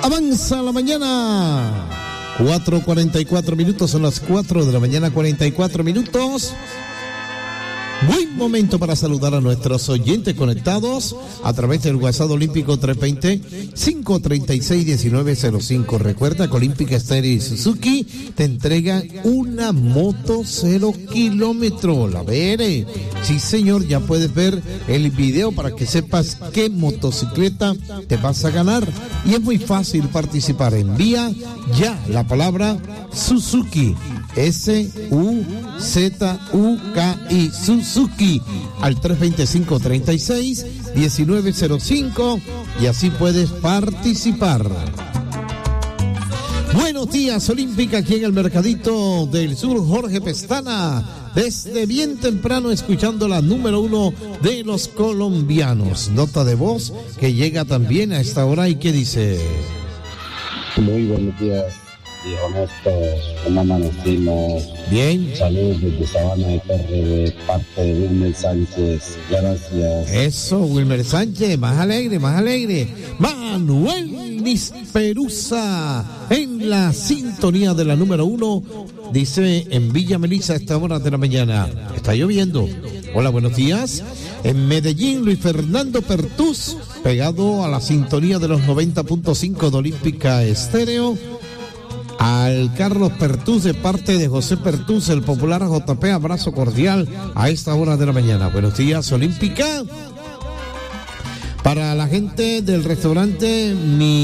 Avanza la mañana. 4:44 minutos, son las 4 de la mañana, 44 minutos. Buen momento para saludar a nuestros oyentes conectados a través del WhatsApp Olímpico 320-536-1905. Recuerda que Olímpica Estéreo y Suzuki te entregan una moto 0 kilómetros, la BR. Sí, señor, ya puedes ver el video para que sepas qué motocicleta te vas a ganar. Y es muy fácil participar. Envía ya la palabra Suzuki, SUZUKI, Suzuki, al 325-36-1905 y así puedes participar. Buenos días, Olímpica, aquí en el Mercadito del Sur, Jorge Pestana, desde bien temprano escuchando la número 1 de los colombianos. Nota de voz que llega también a esta hora y que dice: muy buenos días, viejo Néstor, ¿cómo amanecimos? Bien. Saludos desde Sabana de Torre de parte de Wilmer Sánchez, gracias. Eso, Wilmer Sánchez, más alegre, más alegre. Manuel Nisperuza en la sintonía de la número 1, dice en Villa Melissa a esta hora de la mañana. Está lloviendo. Hola, buenos días. En Medellín, Luis Fernando Pertús, pegado a la sintonía de los 90.5 de Olímpica Estéreo. Al Carlos Pertús de parte de José Pertús, el popular JP, abrazo cordial a esta hora de la mañana. Buenos días, Olímpica. Para la gente del restaurante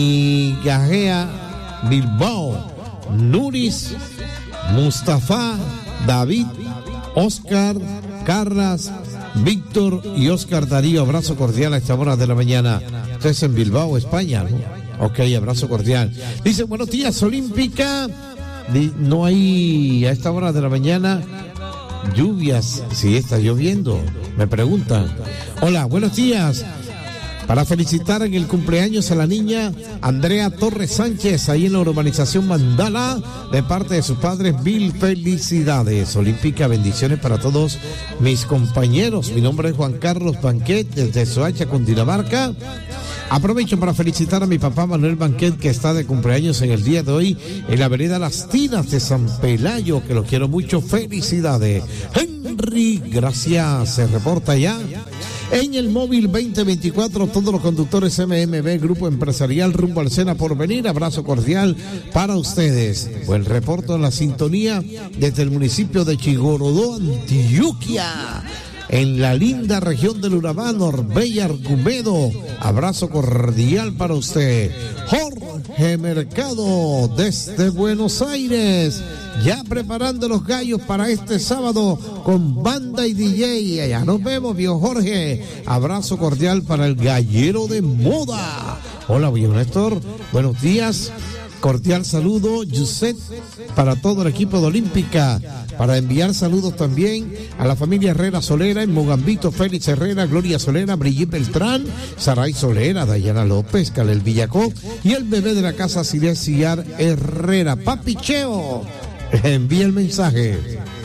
Migajea Bilbao, Nuris, Mustafa, David, Oscar, Carras, Víctor y Oscar Darío, abrazo cordial a esta hora de la mañana. Esto es en Bilbao, España, ¿no? Ok, abrazo cordial. Dice, buenos días, Olímpica. No hay a esta hora de la mañana lluvias. Sí, está lloviendo, me preguntan. Hola, buenos días. Para felicitar en el cumpleaños a la niña Andrea Torres Sánchez, ahí en la urbanización Mandala, de parte de sus padres, mil felicidades. Olímpica, bendiciones para todos mis compañeros. Mi nombre es Juan Carlos Banquet, desde Soacha, Cundinamarca. Aprovecho para felicitar a mi papá Manuel Banquet, que está de cumpleaños en el día de hoy en la vereda Las Tinas de San Pelayo, que lo quiero mucho. Felicidades. Henry, gracias. Se reporta ya. En el móvil 2024, todos los conductores MMB, Grupo Empresarial rumbo al Sena Porvenir, abrazo cordial para ustedes. Buen reporte en la sintonía desde el municipio de Chigorodó, Antioquia, en la linda región del Urabá, Norbella, Argumedo. Abrazo cordial para usted. Jorge Mercado desde Buenos Aires, ya preparando los gallos para este sábado con banda y DJ. Allá nos vemos, viejo Jorge. Abrazo cordial para el gallero de moda. Hola, viejo Néstor, buenos días. Cordial saludo, Yuset, para todo el equipo de Olímpica. Para enviar saludos también a la familia Herrera Solera en Mogambito, Félix Herrera, Gloria Solera, Brigitte Beltrán, Saray Solera, Dayana López, Calel Villacó y el bebé de la casa Ciar Herrera. Papi Cheo, envía el mensaje.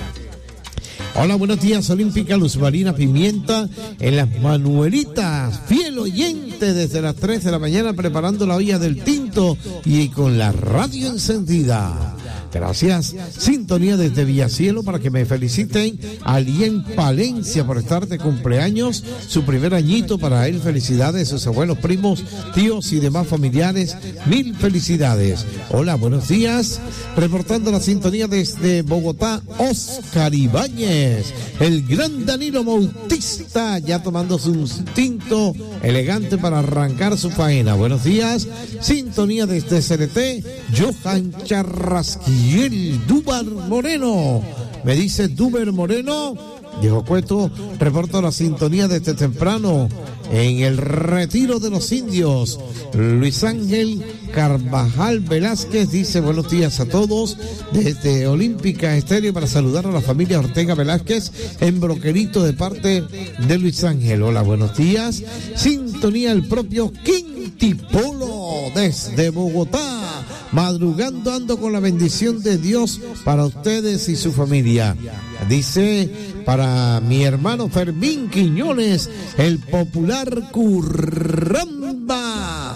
Hola, buenos días, Olímpica. Luz Marina Pimienta en las Manuelitas, fiel oyente desde las 3 de la mañana preparando la olla del tinto y con la radio encendida. Gracias. Sintonía desde Villacielo para que me feliciten a Lien Palencia por estar de cumpleaños, su primer añito para él. Felicidades, sus abuelos, primos, tíos y demás familiares. Mil felicidades. Hola, buenos días. Reportando la sintonía desde Bogotá, Oscar Ibáñez, el gran Danilo Bautista, ya tomándose un tinto elegante para arrancar su faena. Buenos días. Sintonía desde CRT, Johan Charrasquiel Dubar Moreno. Me dice Duber Moreno, Diego Cueto, reporto la sintonía desde temprano en el Retiro de los Indios. Luis Ángel Carvajal Velázquez dice buenos días a todos desde Olímpica Estéreo para saludar a la familia Ortega Velázquez en Broquerito de parte de Luis Ángel. Hola, buenos días. Sintonía el propio Quintipolo desde Bogotá. Madrugando ando con la bendición de Dios para ustedes y su familia. Dice para mi hermano Fermín Quiñones, el popular Curramba.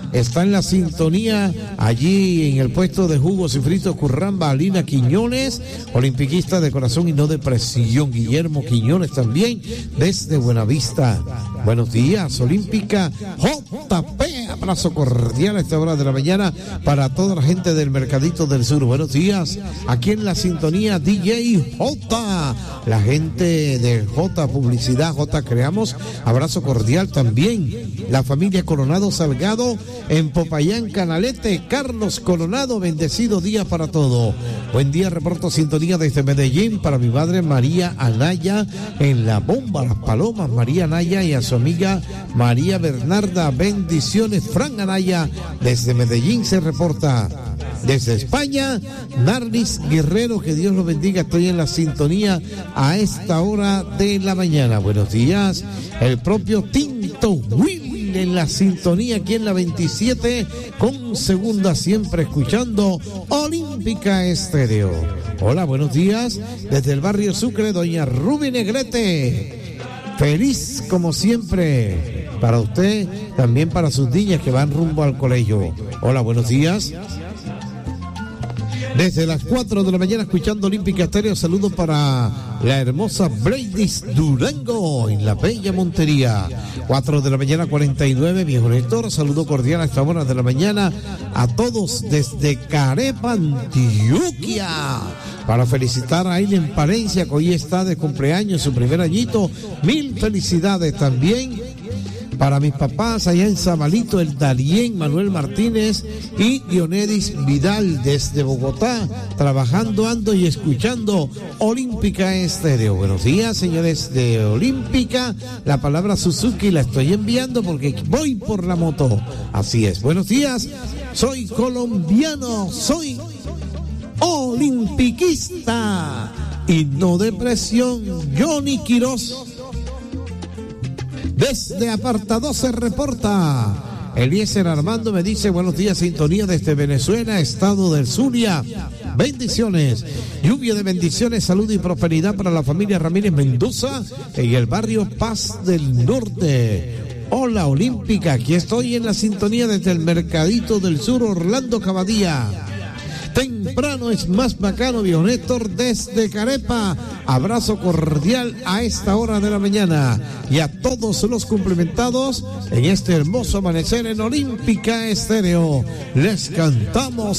está en la sintonía allí en el puesto de jugos y fritos Curramba, Alina Quiñones, olimpiquista de corazón y no de presión. Guillermo Quiñones también desde Buenavista. Buenos días, Olímpica JP. Abrazo cordial a esta hora de la mañana para toda la gente del Mercadito del Sur. Buenos días, aquí en la sintonía DJ J, la gente de J Publicidad, J Creamos. Abrazo cordial también. La familia Coronado Salgado en Popayán, Canalete. Carlos Coronado, bendecido día para todo. Buen día, reporto sintonía desde Medellín para mi madre María Anaya en La Bomba, Las Palomas. María Anaya y a su amiga María Bernarda, bendiciones. Fran Anaya desde Medellín se reporta. Desde España, Narlis Guerrero, que Dios lo bendiga, estoy en la sintonía a esta hora de la mañana. Buenos días, el propio Tinto Will en la sintonía aquí en la 27 con segunda, siempre escuchando Olímpica Estéreo. Hola, buenos días, desde el barrio Sucre, doña Ruby Negrete, feliz como siempre para usted, también para sus niñas que van rumbo al colegio. Hola, buenos días. Desde las 4 de la mañana escuchando Olímpica Estéreo, saludo para la hermosa Bladys Durango en la bella Montería. 4 de la mañana 49, viejo Néstor, saludo cordial a esta hora de la mañana a todos desde Carepa, Antioquia. Para felicitar a Aileen Palencia, que hoy está de cumpleaños, su primer añito. Mil felicidades también para mis papás allá en Zabalito, el Darién, Manuel Martínez y Dionedis Vidal desde Bogotá, trabajando, ando y escuchando Olímpica Estéreo. Buenos días, señores de Olímpica. La palabra Suzuki la estoy enviando porque voy por la moto. Así es. Buenos días, soy colombiano, soy olimpiquista y no de presión. Johnny Quiroz desde Apartado se reporta. Eliezer Armando me dice buenos días, sintonía desde Venezuela, estado del Zulia. Bendiciones, lluvia de bendiciones, salud y prosperidad para la familia Ramírez Mendoza en el barrio Paz del Norte. Hola Olímpica, aquí estoy en la sintonía desde el Mercadito del Sur, Orlando Cabadía. Temprano es más bacano, viejo Néstor, desde Carepa. Abrazo cordial a esta hora de la mañana y a todos los cumplimentados en este hermoso amanecer en Olímpica Estéreo. Les cantamos